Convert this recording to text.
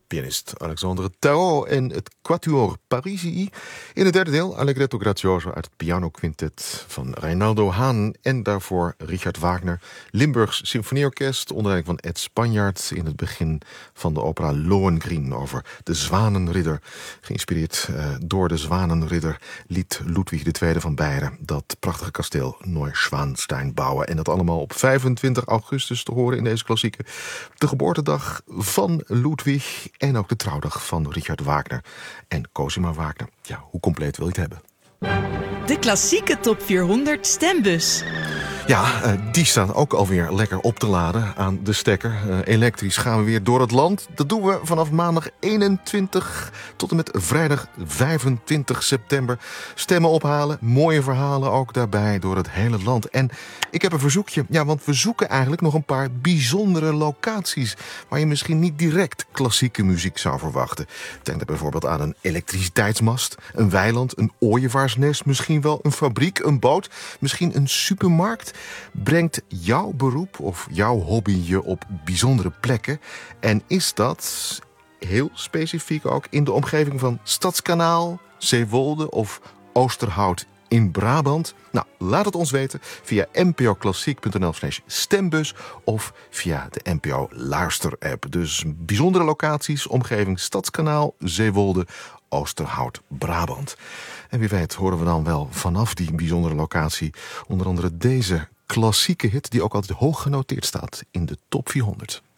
pianist Alexandre Tarot en het Quatuor Parisi. In het derde deel Allegretto Grazioso uit het pianoquintet van Reinaldo Hahn. En daarvoor Richard Wagner, Limburgs Symfonieorkest onder leiding van Ed Spanjaard in het begin van de opera Lohengrin over de Zwanenridder. Geïnspireerd door de Zwanenridder liet Ludwig II van Beieren dat prachtige kasteel Neuschwanstein bouwen. En dat allemaal op 25 augustus te horen in deze klassieke. De geboortedag van Ludwig en ook de trouwdag van Richard Wagner en Cosima Wagner. Ja, hoe compleet wil je het hebben? De klassieke top 400 stembus. Ja, die staan ook alweer lekker op te laden aan de stekker. Elektrisch gaan we weer door het land. Dat doen we vanaf maandag 21 tot en met vrijdag 25 september. Stemmen ophalen, mooie verhalen ook daarbij door het hele land. En ik heb een verzoekje. Ja, want we zoeken eigenlijk nog een paar bijzondere locaties waar je misschien niet direct klassieke muziek zou verwachten. Denk bijvoorbeeld aan een elektriciteitsmast, een weiland, een ooievaarsnest, misschien wel een fabriek, een boot, misschien een supermarkt. Brengt jouw beroep of jouw hobby je op bijzondere plekken? En is dat heel specifiek ook in de omgeving van Stadskanaal, Zeewolde of Oosterhout in Brabant? Nou, laat het ons weten via npoklassiek.nl/stembus of via de NPO Luister-app. Dus bijzondere locaties, omgeving Stadskanaal, Zeewolde, Oosterhout, Brabant. En wie weet horen we dan wel vanaf die bijzondere locatie onder andere deze klassieke hit die ook altijd hoog genoteerd staat in de top 400.